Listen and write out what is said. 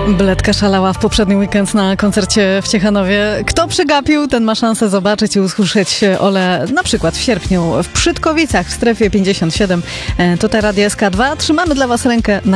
Bledka szalała w poprzedni weekend na koncercie w Ciechanowie. Kto przegapił, ten ma szansę zobaczyć i usłyszeć Ole na przykład w sierpniu w Przytkowicach w strefie 57. Tutaj Radio SK2. Trzymamy dla Was rękę na